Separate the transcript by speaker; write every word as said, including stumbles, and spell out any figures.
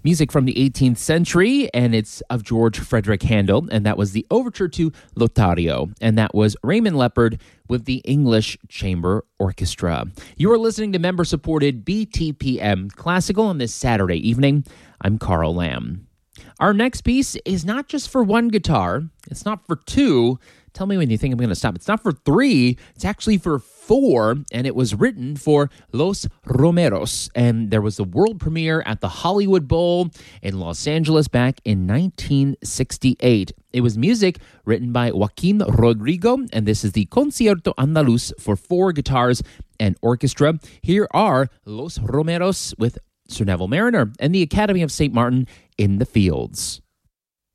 Speaker 1: Music from the eighteenth century, and it's of George Frederick Handel, and that was the overture to Lothario, and that was Raymond Leopard with the English Chamber Orchestra. You are listening to member-supported B T P M Classical on this Saturday evening. I'm Carl Lamb. Our next piece is not just for one guitar. It's not for two. Tell me when you think I'm going to stop. It's not for three. It's actually for four, and it was written for Los Romeros, and there was the world premiere at the Hollywood Bowl in Los Angeles back in nineteen sixty-eight. It was music written by Joaquin Rodrigo, and this is the Concierto Andaluz for four guitars and orchestra. Here are Los Romeros with Sir Neville Mariner and the Academy of Saint Martin in the Fields.